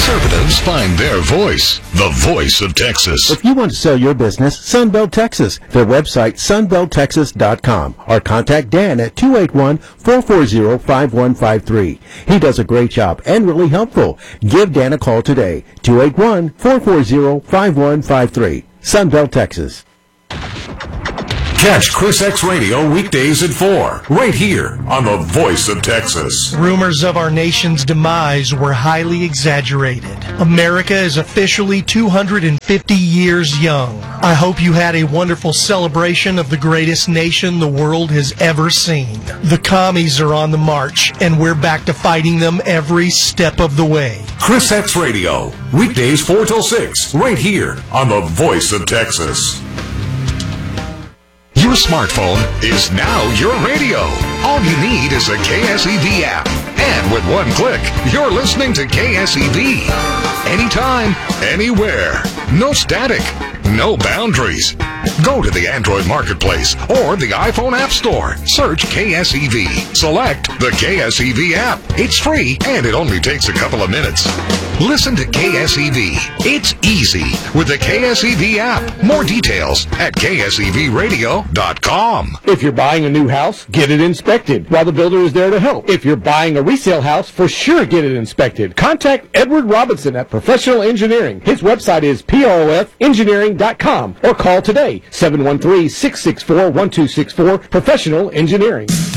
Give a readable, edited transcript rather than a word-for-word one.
Conservatives find their voice, the voice of Texas. If you want to sell your business, Sunbelt Texas. Their website, sunbelttexas.com. Or contact Dan at 281-440-5153. He does a great job and really helpful. Give Dan a call today, 281-440-5153. Sunbelt Texas. Catch Chris X Radio weekdays at 4, right here on the Voice of Texas. Rumors of our nation's demise were highly exaggerated. America is officially 250 years young. I hope you had a wonderful celebration of the greatest nation the world has ever seen. The commies are on the march, and we're back to fighting them every step of the way. Chris X Radio, weekdays 4 till 6, right here on the Voice of Texas. Your smartphone is now your radio. All you need is a KSEV app. And with one click, you're listening to KSEV. Anytime, anywhere. No static, no boundaries. Go to the Android Marketplace or the iPhone App Store. Search KSEV. Select the KSEV app. It's free and it only takes a couple of minutes. Listen to KSEV. It's easy with the KSEV app. More details at ksevradio.com. If you're buying a new house, get it inspected while the builder is there to help. If you're buying a resale house, for sure get it inspected. Contact Edward Robinson at Professional Engineering. His website is proffengineering.com or call today, 713-664-1264, Professional Engineering.